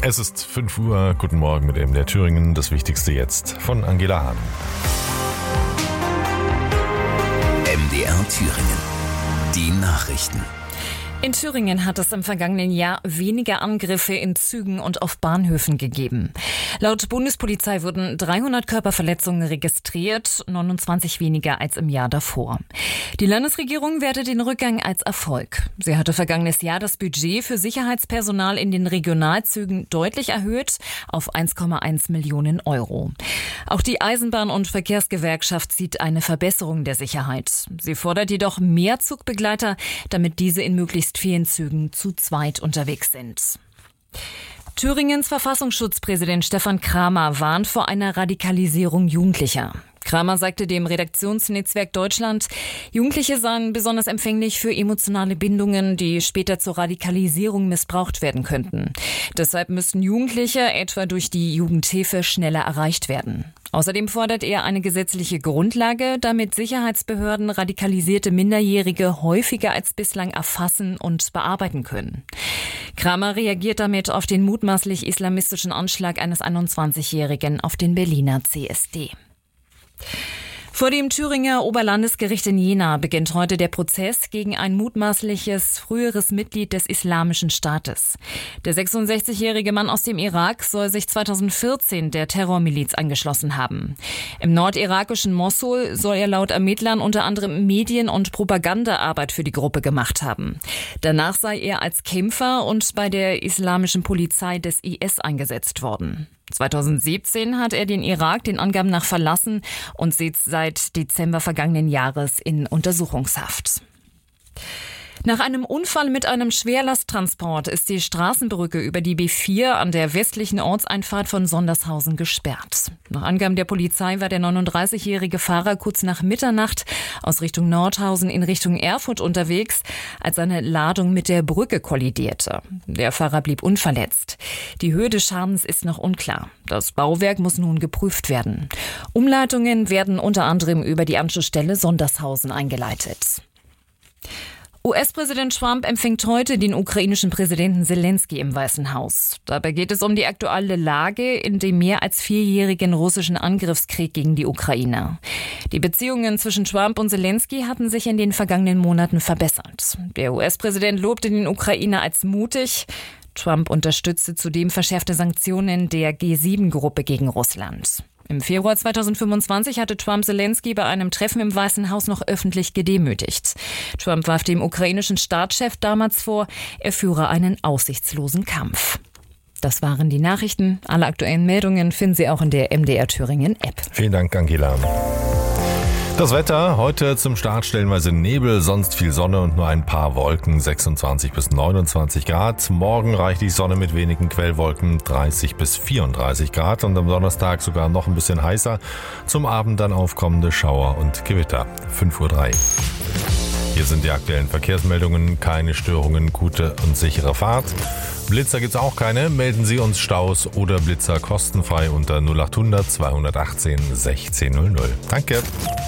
Es ist 5 Uhr. Guten Morgen mit MDR Thüringen. Das Wichtigste jetzt von Angela Hahn. MDR Thüringen. Die Nachrichten. In Thüringen hat es im vergangenen Jahr weniger Angriffe in Zügen und auf Bahnhöfen gegeben. Laut Bundespolizei wurden 300 Körperverletzungen registriert, 29 weniger als im Jahr davor. Die Landesregierung wertet den Rückgang als Erfolg. Sie hatte vergangenes Jahr das Budget für Sicherheitspersonal in den Regionalzügen deutlich erhöht auf 1,1 Millionen Euro. Auch die Eisenbahn- und Verkehrsgewerkschaft sieht eine Verbesserung der Sicherheit. Sie fordert jedoch mehr Zugbegleiter, damit diese in möglichst vielen Zügen zu zweit unterwegs sind. Thüringens Verfassungsschutzpräsident Stefan Kramer warnt vor einer Radikalisierung Jugendlicher. Kramer sagte dem Redaktionsnetzwerk Deutschland, Jugendliche seien besonders empfänglich für emotionale Bindungen, die später zur Radikalisierung missbraucht werden könnten. Deshalb müssten Jugendliche etwa durch die Jugendhilfe schneller erreicht werden. Außerdem fordert er eine gesetzliche Grundlage, damit Sicherheitsbehörden radikalisierte Minderjährige häufiger als bislang erfassen und bearbeiten können. Kramer reagiert damit auf den mutmaßlich islamistischen Anschlag eines 21-Jährigen auf den Berliner CSD. Vor dem Thüringer Oberlandesgericht in Jena beginnt heute der Prozess gegen ein mutmaßliches früheres Mitglied des Islamischen Staates. Der 66-jährige Mann aus dem Irak soll sich 2014 der Terrormiliz angeschlossen haben. Im nordirakischen Mossul soll er laut Ermittlern unter anderem Medien- und Propagandaarbeit für die Gruppe gemacht haben. Danach sei er als Kämpfer und bei der islamischen Polizei des IS eingesetzt worden. 2017 hat er den Irak den Angaben nach verlassen und sitzt seit Dezember vergangenen Jahres in Untersuchungshaft. Nach einem Unfall mit einem Schwerlasttransport ist die Straßenbrücke über die B4 an der westlichen Ortseinfahrt von Sondershausen gesperrt. Nach Angaben der Polizei war der 39-jährige Fahrer kurz nach Mitternacht aus Richtung Nordhausen in Richtung Erfurt unterwegs, als seine Ladung mit der Brücke kollidierte. Der Fahrer blieb unverletzt. Die Höhe des Schadens ist noch unklar. Das Bauwerk muss nun geprüft werden. Umleitungen werden unter anderem über die Anschlussstelle Sondershausen eingeleitet. US-Präsident Trump empfängt heute den ukrainischen Präsidenten Zelensky im Weißen Haus. Dabei geht es um die aktuelle Lage in dem mehr als 4-jährigen russischen Angriffskrieg gegen die Ukraine. Die Beziehungen zwischen Trump und Zelensky hatten sich in den vergangenen Monaten verbessert. Der US-Präsident lobte den Ukrainer als mutig. Trump unterstützte zudem verschärfte Sanktionen der G7-Gruppe gegen Russland. Im Februar 2025 hatte Trump Zelensky bei einem Treffen im Weißen Haus noch öffentlich gedemütigt. Trump warf dem ukrainischen Staatschef damals vor, er führe einen aussichtslosen Kampf. Das waren die Nachrichten. Alle aktuellen Meldungen finden Sie auch in der MDR Thüringen App. Vielen Dank, Angela. Das Wetter, heute zum Start stellenweise Nebel, sonst viel Sonne und nur ein paar Wolken, 26 bis 29 Grad. Morgen reichlich Sonne mit wenigen Quellwolken, 30 bis 34 Grad und am Donnerstag sogar noch ein bisschen heißer. Zum Abend dann aufkommende Schauer und Gewitter, 5:03 Uhr. Hier sind die aktuellen Verkehrsmeldungen, keine Störungen, gute und sichere Fahrt. Blitzer gibt's auch keine, melden Sie uns Staus oder Blitzer kostenfrei unter 0800 218 1600. Danke.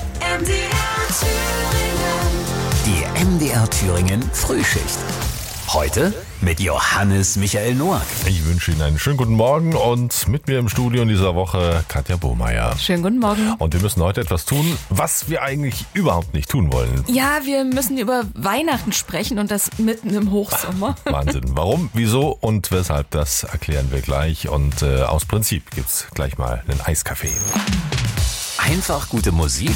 Die MDR Thüringen Frühschicht. Heute mit Johannes Michael Noack. Ich wünsche Ihnen einen schönen guten Morgen und mit mir im Studio in dieser Woche Katja Bohmeier. Schönen guten Morgen. Und wir müssen heute etwas tun, was wir eigentlich überhaupt nicht tun wollen. Ja, wir müssen über Weihnachten sprechen und das mitten im Hochsommer. Wahnsinn. Warum, wieso und weshalb, das erklären wir gleich. Und aus Prinzip gibt's gleich mal einen Eiskaffee. Einfach gute Musik